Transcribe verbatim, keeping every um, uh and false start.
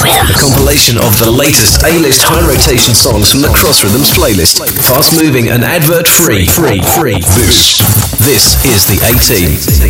A compilation of the latest A-list high rotation songs from the Cross Rhythms playlist. Fast moving and advert free. Free. Free. This, this is the A-Team.